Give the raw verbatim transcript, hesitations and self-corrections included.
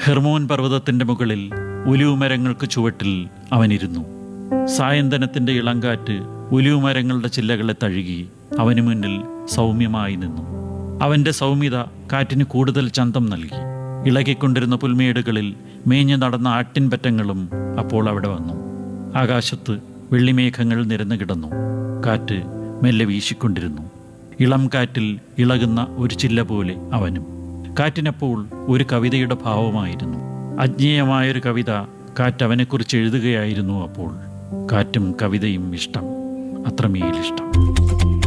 Hermon പർവ്വതത്തിൻ്റെ മുകളിൽ ഒലിവുമരങ്ങൾക്ക് ചുവട്ടിൽ അവനിരുന്നു. സായന്തനത്തിൻ്റെ ഇളങ്കാറ്റ് ഒലിവുമരങ്ങളുടെ ചില്ലകളെ തഴുകി അവന് മുന്നിൽ സൗമ്യമായി നിന്നു. അവൻ്റെ സൗമ്യത കാറ്റിന് കൂടുതൽ ചന്തം നൽകി. ഇളകിക്കൊണ്ടിരുന്ന പുൽമേടുകളിൽ മേഞ്ഞു നടന്ന ആട്ടിൻപറ്റങ്ങളും അപ്പോൾ അവിടെ വന്നു. ആകാശത്ത് വെള്ളിമേഘങ്ങൾ നിരന്നു കിടന്നു. കാറ്റ് മെല്ലെ വീശിക്കൊണ്ടിരുന്നു. ഇളം കാറ്റിൽ ഇളകുന്ന ഒരു ചില്ല പോലെ അവനും. കാറ്റിനപ്പോൾ ഒരു കവിതയുടെ ഭാവമായിരുന്നു. അജ്ഞേയമായൊരു കവിത കാറ്റ് അവനെക്കുറിച്ച് എഴുതുകയായിരുന്നു. അപ്പോൾ കാറ്റും കവിതയും ഇഷ്ടം, അത്രമേലിഷ്ടം.